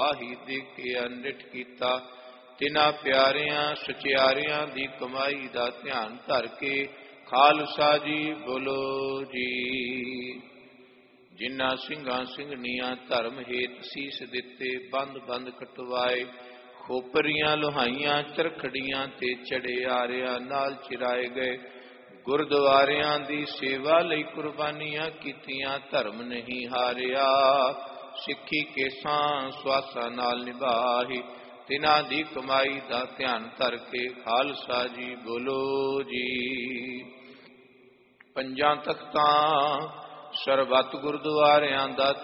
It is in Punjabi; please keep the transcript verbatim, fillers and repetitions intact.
ਆਹੀ ਦੇ ਕੇ ਅਨਿਠ ਕੀਤਾ। ਤਿਨਾਂ ਪਿਆਰਿਆਂ ਸਚਿਆਰਿਆਂ ਦੀ ਕਮਾਈ ਦਾ ਧਿਆਨ ਧਰ ਕੇ ਖਾਲਸਾ ਜੀ ਬੋਲੋ ਜੀ। ਜਿਨ੍ਹਾਂ ਸਿੰਘਾਂ ਸਿੰਘਣੀਆਂ ਧਰਮ ਹੇਤ ਸੀਸ ਦਿੱਤੇ, ਬੰਦ ਬੰਦ ਕਟਵਾਏ, ਖੋਪਰੀਆਂ ਲੋਹਾਈਆਂ ਚਰਖੜੀਆਂ ਤੇ ਚੜੇ ਆਰਿਆਂ ਨਾਲ ਚਿਰਾਏ ਗਏ, ਗੁਰਦੁਆਰਿਆਂ ਦੀ ਸੇਵਾ ਲਈ ਕੁਰਬਾਨੀਆਂ ਕੀਤੀਆਂ, ਧਰਮ ਨਹੀਂ ਹਾਰਿਆ, ਸਿੱਖੀ ਕੇਸਾਂ ਸਵਾਸਾਂ ਨਾਲ ਨਿਭਾਹੀ, ਤਿਨਾਂ ਦੀ ਕਮਾਈ ਦਾ ਧਿਆਨ ਧਰ ਕੇ ਖਾਲਸਾ ਜੀ ਬੋਲੋ ਜੀ। ਪੰਜਾਂ ਤਖਤਾਂ ਸਰਬੱਤ ਗੁਰਦੁਆਰਿਆਂ ਦਾ